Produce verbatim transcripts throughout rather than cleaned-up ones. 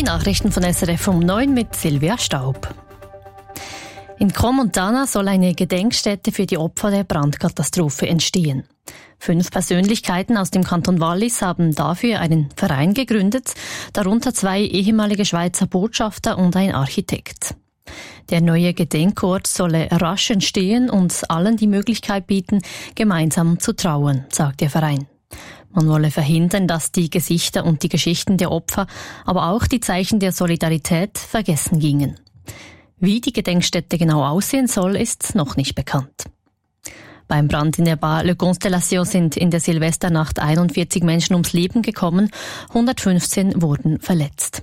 Nachrichten von S R F um neun mit Silvia Staub. In Crans-Montana soll eine Gedenkstätte für die Opfer der Brandkatastrophe entstehen. Fünf Persönlichkeiten aus dem Kanton Wallis haben dafür einen Verein gegründet, darunter zwei ehemalige Schweizer Botschafter und ein Architekt. Der neue Gedenkort solle rasch entstehen und allen die Möglichkeit bieten, gemeinsam zu trauern, sagt der Verein. Man wolle verhindern, dass die Gesichter und die Geschichten der Opfer, aber auch die Zeichen der Solidarität vergessen gingen. Wie die Gedenkstätte genau aussehen soll, ist noch nicht bekannt. Beim Brand in der Bar Le Constellation sind in der Silvesternacht einundvierzig Menschen ums Leben gekommen, hundertfünfzehn wurden verletzt.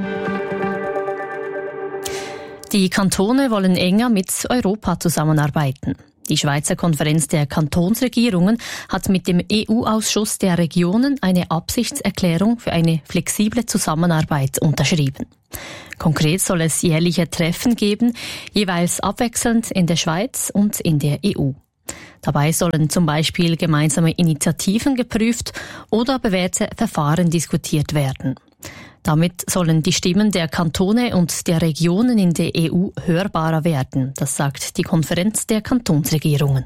Die Kantone wollen enger mit Europa zusammenarbeiten. Die Schweizer Konferenz der Kantonsregierungen hat mit dem E U-Ausschuss der Regionen eine Absichtserklärung für eine flexible Zusammenarbeit unterschrieben. Konkret soll es jährliche Treffen geben, jeweils abwechselnd in der Schweiz und in der E U. Dabei sollen zum Beispiel gemeinsame Initiativen geprüft oder bewährte Verfahren diskutiert werden. Damit sollen die Stimmen der Kantone und der Regionen in der E U hörbarer werden, das sagt die Konferenz der Kantonsregierungen.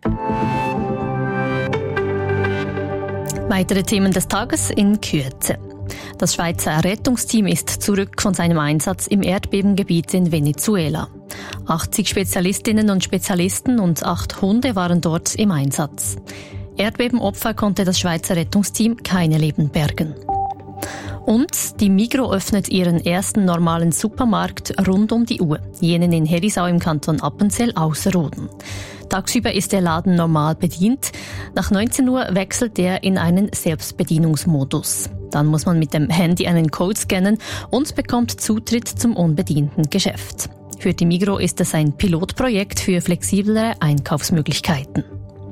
Weitere Themen des Tages in Kürze. Das Schweizer Rettungsteam ist zurück von seinem Einsatz im Erdbebengebiet in Venezuela. achtzig Spezialistinnen und Spezialisten und acht Hunde waren dort im Einsatz. Erdbebenopfer konnte das Schweizer Rettungsteam keine Leben bergen. Und die Migros öffnet ihren ersten normalen Supermarkt rund um die Uhr, jenen in Herisau im Kanton Appenzell Ausserrhoden. Tagsüber ist der Laden normal bedient, nach neunzehn Uhr wechselt er in einen Selbstbedienungsmodus. Dann muss man mit dem Handy einen Code scannen und bekommt Zutritt zum unbedienten Geschäft. Für die Migros ist es ein Pilotprojekt für flexiblere Einkaufsmöglichkeiten.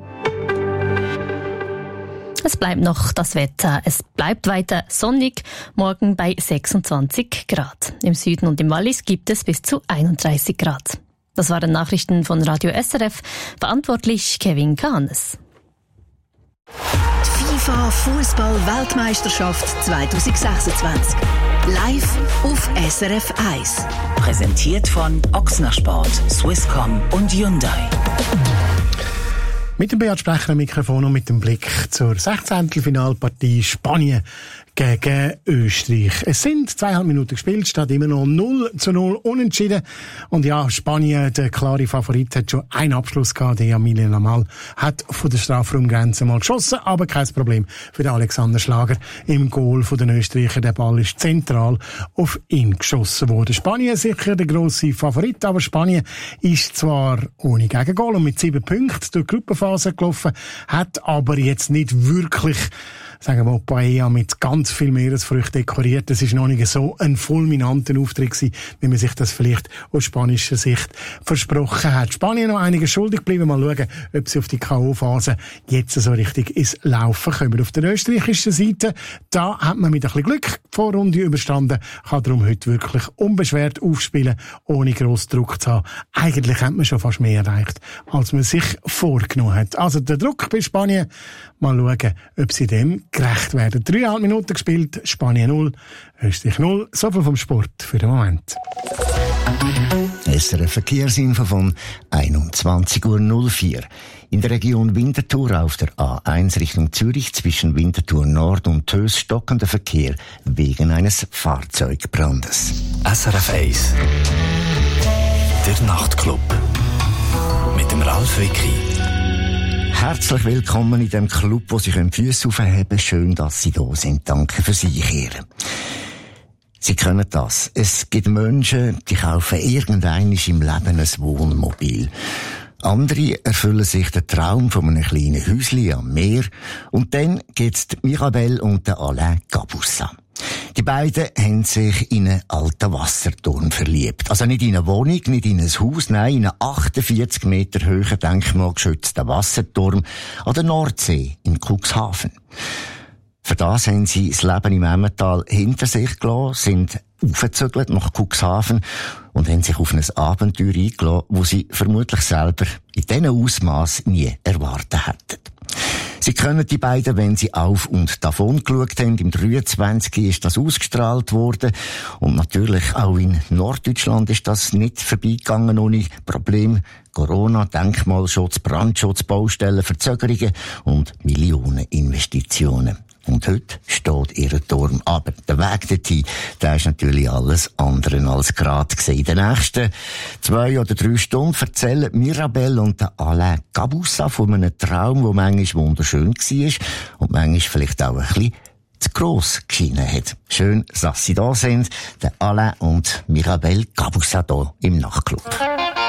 Es bleibt noch das Wetter. Es bleibt weiter sonnig, morgen bei sechsundzwanzig Grad. Im Süden und im Wallis gibt es bis zu einunddreißig Grad. Das waren Nachrichten von Radio S R F, verantwortlich Kevin Kahnes. Die FIFA Fußball-Weltmeisterschaft zwanzig sechsundzwanzig. Live auf S R F eins. Präsentiert von Ochsner Sport, Swisscom und Hyundai. Mit dem Beat Sprecher am Mikrofon und mit dem Blick zur Sechzehntelfinalpartie Spanien gegen Österreich. Es sind zweieinhalb Minuten gespielt, steht immer noch null zu null unentschieden. Und ja, Spanien, der klare Favorit, hat schon einen Abschluss gehabt. Der Yamil Lamal hat von der Strafraumgrenze mal geschossen, aber kein Problem für den Alexander Schlager im Goal von den Österreichern. Der Ball ist zentral auf ihn geschossen worden. Spanien sicher der grosse Favorit, aber Spanien ist zwar ohne Gegengol und mit sieben Punkten durch die Gruppenphase gelaufen, hat aber jetzt nicht wirklich, sagen wir mal, Paella mit ganz viel Meeresfrüchten dekoriert. Das ist noch nicht so ein fulminanter Auftritt gewesen, wie man sich das vielleicht aus spanischer Sicht versprochen hat. Spanien noch einiges schuldig geblieben. Mal schauen, ob sie auf die K O-Phase jetzt so richtig ins Laufen kommen. Auf der österreichischen Seite, da hat man mit ein bisschen Glück die Vorrunde überstanden, kann darum heute wirklich unbeschwert aufspielen, ohne grossen Druck zu haben. Eigentlich hat man schon fast mehr erreicht, als man sich vorgenommen hat. Also der Druck bei Spanien, mal schauen, ob sie dem gerecht werden. Dreieinhalb Minuten gespielt, Spanien null, Österreich null. So viel vom Sport für den Moment. S R F Verkehrsinfo von einundzwanzig Uhr null vier. In der Region Winterthur auf der A eins Richtung Zürich zwischen Winterthur Nord und Tös stockender Verkehr wegen eines Fahrzeugbrandes. S R F eins. Der Nachtclub. Mit dem Ralf Wicki. Herzlich willkommen in dem Club, wo Sie die Füsse aufheben können. Schön, dass Sie da sind. Danke für Sie hier. Sie können das. Es gibt Menschen, die kaufen irgendwann im Leben ein Wohnmobil. Andere erfüllen sich den Traum von einem kleinen Häuschen am Meer. Und dann gibt's die Mirabelle und den Alain Cabussin. Die beiden haben sich in einen alten Wasserturm verliebt. Also nicht in eine Wohnung, nicht in ein Haus, nein, in einen achtundvierzig Meter hohen denkmalgeschützten Wasserturm an der Nordsee in Cuxhaven. Für das haben sie das Leben im Emmental hinter sich gelassen, sind aufgezögert nach Cuxhaven und haben sich auf ein Abenteuer eingelassen, das sie vermutlich selber in diesem Ausmaß nie erwartet hätten. Sie kennen die beiden, wenn sie auf und davon geschaut haben. Im dreiundzwanzig ist das ausgestrahlt worden. Und natürlich auch in Norddeutschland ist das nicht vorbeigegangen ohne Problem. Corona, Denkmalschutz, Brandschutz, Baustellen, Verzögerungen und Millioneninvestitionen. Und heute steht ihr Turm. Aber der Weg dorthin, der ist natürlich alles andere als gerade gewesen. In den nächsten zwei oder drei Stunden erzählen Mirabelle und der Alain Caboussa von einem Traum, der manchmal wunderschön war und manchmal vielleicht auch ein bisschen zu gross geschienen hat. Schön, dass Sie da sind. Der Alain und Mirabelle Caboussa hier im Nachtclub.